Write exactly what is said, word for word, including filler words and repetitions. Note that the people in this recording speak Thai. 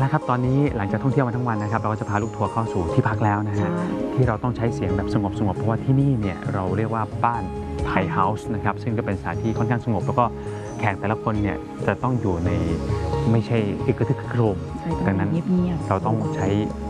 ครับตอนนี้หลังจากท่องเที่ยวมาทั้งวันนะครับเราก็จะพาลูกทัวร์เข้าสู่ที่พักแล้วนะฮะที่เราต้องใช้เสียงแบบสงบสงบเพราะว่าที่นี่เนี่ยเราเรียกว่าบ้านไทยเฮาส์นะครับซึ่งก็เป็นสถานที่ค่อนข้างสงบแล้วก็แขกแต่ละคนเนี่ยจะต้องอยู่ในไม่ใช่อึกกระทึกโครมดังนั้นเราต้องใช้